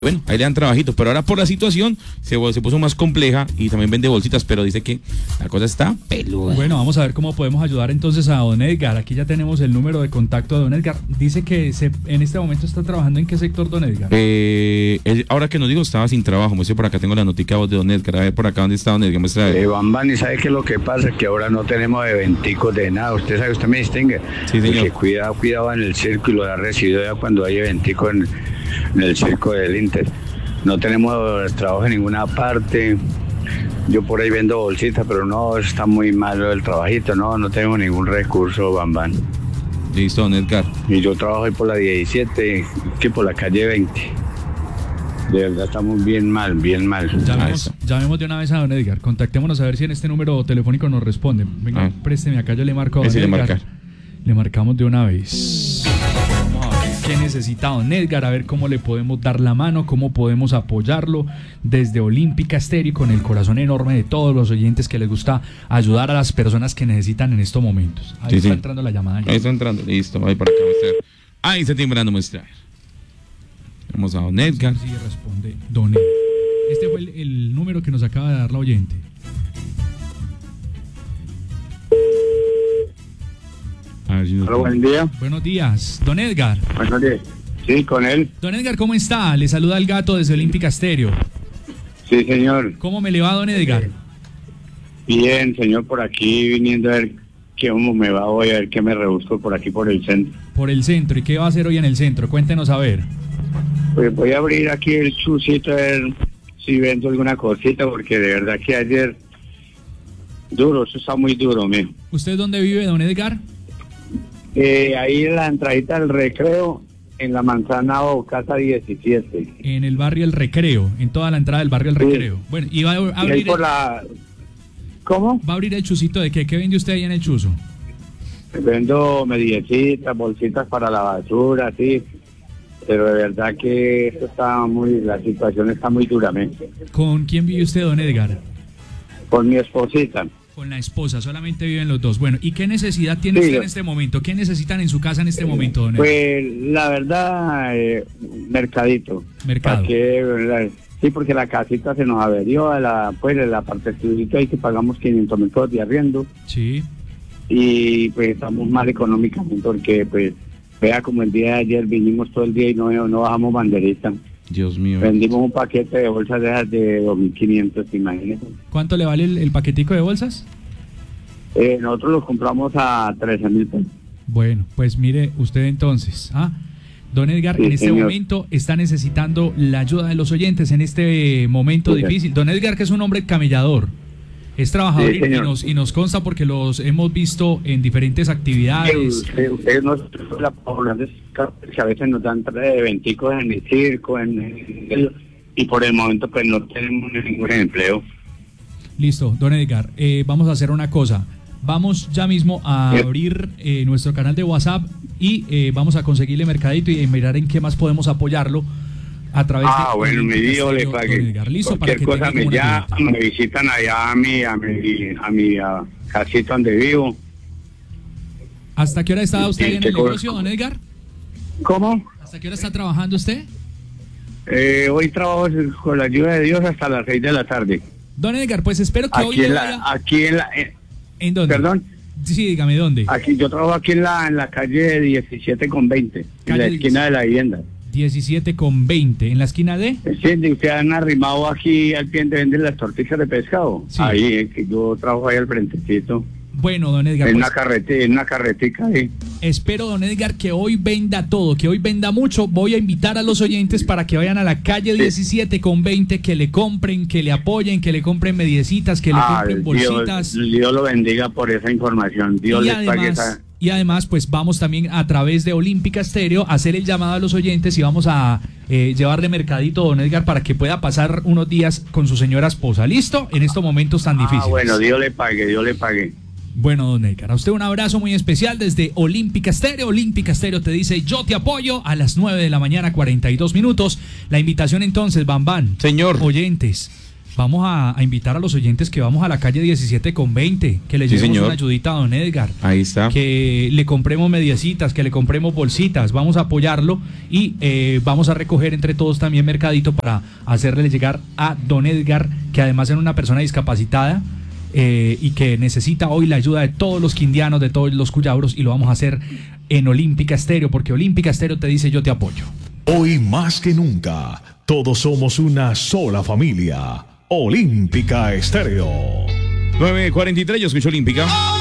Bueno, ahí le dan trabajito, pero ahora por la situación se puso más compleja y también vende bolsitas, pero dice que la cosa está peluda. Bueno, vamos a ver cómo podemos ayudar entonces a don Edgar. Aquí ya tenemos el número de contacto de don Edgar. Dice que en este momento está trabajando ¿en qué sector, don Edgar? Ahora que nos digo, estaba sin trabajo. Muestre por acá, tengo la notica de don Edgar. A ver por acá, ¿dónde está don Edgar? Muestra a ver. Bambán, ¿y sabe qué es lo que pasa? Que ahora no tenemos eventicos de nada. Usted sabe, usted me distingue. Sí, señor. Que cuidado en el circo y lo ha recibido ya cuando hay eventicos en el circo del Inter. No tenemos trabajo en ninguna parte. Yo por ahí vendo bolsitas, pero no, está muy malo el trabajito. No tenemos ningún recurso, Bambán. Listo, don Edgar. Y yo trabajo ahí por la 17, que por la calle 20. De verdad estamos bien mal, bien mal. Llamemos de una vez a don Edgar. Contactémonos a ver si en este número telefónico nos responden. Venga, présteme acá, yo le marco a don Edgar. Le marcamos de una vez. ¿Qué necesita don Edgar? A ver cómo le podemos dar la mano, cómo podemos apoyarlo desde Olímpica Estéreo, con el corazón enorme de todos los oyentes que les gusta ayudar a las personas que necesitan en estos momentos. Ahí está entrando la llamada. Ahí está entrando, listo, ahí para acá. Ahí está timbrando, muestra. Vamos a don Edgar. Sí, responde don Edgar. Este fue el número que nos acaba de dar la oyente. Hola, buen día. Buenos días, don Edgar. Buenos días. Sí, con él. Don Edgar, ¿cómo está? Le saluda el gato desde Olímpica Estéreo. Sí, señor. ¿Cómo me le va, don Edgar? Bien, señor, por aquí viniendo a ver cómo me va hoy, a ver qué me rebusco por aquí por el centro. Por el centro, ¿y qué va a hacer hoy en el centro? Cuéntenos a ver. Pues voy a abrir aquí el chusito a ver si vendo alguna cosita, porque de verdad que ayer duro, eso está muy duro, mijo. ¿Usted dónde vive, don Edgar? Ahí en la entradita del Recreo, en la Manzana o Casa 17. En el barrio El Recreo, en toda la entrada del barrio El Recreo. Sí. Bueno, y va a abrir... ¿Cómo? ¿Va a abrir el chusito de qué? ¿Qué vende usted ahí en el chuzo? Vendo mediecitas, bolsitas para la basura, sí. Pero de verdad que esto la situación está muy dura, ¿me? ¿Con quién vive usted, don Edgar? Con mi esposita. Con la esposa, solamente viven los dos. Bueno, ¿y qué necesidad tiene usted en este momento? ¿Qué necesitan en su casa en este momento, don Edgar? Pues la verdad, mercadito. Mercado. Sí, porque la casita se nos averió, la parte ahí que pagamos 500,000 pesos de arriendo. Sí. Y pues estamos mal económicamente porque pues vea como el día de ayer vinimos todo el día y no bajamos banderita. Dios mío. Vendimos un paquete de bolsas de 2.500, imagínate. ¿Cuánto le vale el paquetico de bolsas? Nosotros los compramos a 13,000 pesos. Bueno, pues mire usted entonces, don Edgar, sí, en este momento está necesitando la ayuda de los oyentes en este momento difícil. Don Edgar, que es un hombre camellador, es trabajador, sí, y nos consta porque los hemos visto en diferentes actividades. Ustedes no la población que a veces nos dan eventicos en el circo, y por el momento pues no tenemos ningún empleo. Listo, don Edgar, vamos a hacer una cosa. Vamos ya mismo a abrir nuestro canal de WhatsApp y vamos a conseguirle mercadito y mirar en qué más podemos apoyarlo a través de... bueno, mi Dios le pague. Listo, cualquier cosa me llaman, me visitan allá a mi casita donde vivo. ¿Hasta qué hora está usted ahí en el negocio, don Edgar? ¿Cómo? ¿Hasta qué hora está trabajando usted? Hoy trabajo con la ayuda de Dios hasta las 6 de la tarde. Don Edgar, pues espero que hoy ¿En dónde? ¿Perdón? Sí, dígame, ¿dónde? Aquí, yo trabajo aquí en la calle 17 con 20, en la esquina de la vivienda. 17 con 20, ¿en la esquina de? Sí, ustedes han arrimado aquí al pie de vender las tortillas de pescado. Sí. Ahí, que yo trabajo ahí al frentecito. Bueno, don Edgar. En una carretica ahí. Espero, don Edgar, que hoy venda todo, que hoy venda mucho. Voy a invitar a los oyentes para que vayan a la calle 17 con 20, que le compren, que le apoyen, que le compren mediecitas, que le compren bolsitas. Dios lo bendiga por esa información. Dios les pague esa... Y además, pues vamos también a través de Olímpica Estéreo a hacer el llamado a los oyentes y vamos a llevarle mercadito, don Edgar, para que pueda pasar unos días con su señora esposa. ¿Listo? En estos momentos tan difíciles. Bueno, Dios le pague, Dios le pague. Bueno, don Edgar, a usted un abrazo muy especial desde Olímpica Estéreo. Olímpica Estéreo te dice, yo te apoyo, a las 9 de la mañana, 42 minutos. La invitación entonces, Bambán. Señor. Oyentes, Vamos a invitar a los oyentes que vamos a la calle 17 con 20, que le llevemos una ayudita a don Edgar. Ahí está. Que le compremos mediecitas, que le compremos bolsitas. Vamos a apoyarlo y vamos a recoger entre todos también mercadito para hacerle llegar a don Edgar, que además es una persona discapacitada y que necesita hoy la ayuda de todos los quindianos, de todos los cuyabros, y lo vamos a hacer en Olímpica Estéreo, porque Olímpica Estéreo te dice yo te apoyo. Hoy más que nunca, todos somos una sola familia. Olímpica Estéreo. 9:43, yo escucho Olímpica.